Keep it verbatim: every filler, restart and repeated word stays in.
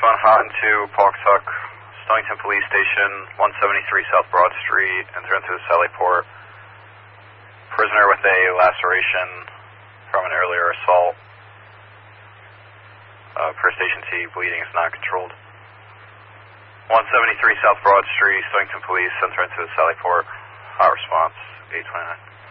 respond hot into Pawtucket, Stonington Police Station, one seventy-three South Broad Street, enter into the Sally Port. Prisoner with a laceration from an earlier assault. Uh, per Station T, bleeding is not controlled. one seventy-three South Broad Street, Stonington Police, enter into the Sally Port. Hot response, eight twenty-nine.